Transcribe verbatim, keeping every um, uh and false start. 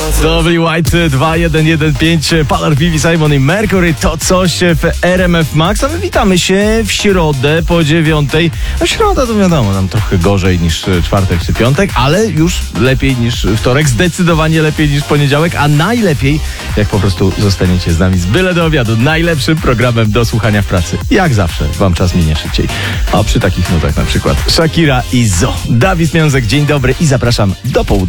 Lovely White dwa jeden jeden pięć, Polar Vivi, Simon i Mercury, to coś w R M F Max, a my witamy się w środę po dziewiątej. No środa to wiadomo, nam trochę gorzej niż czwartek czy piątek, ale już lepiej niż wtorek, zdecydowanie lepiej niż poniedziałek, a najlepiej jak po prostu zostaniecie z nami z byle do obiadu, najlepszym programem do słuchania w pracy. Jak zawsze, wam czas minie szybciej. A przy takich nutach na przykład Shakira i Zo. Dawid Miązek, dzień dobry i zapraszam do południa.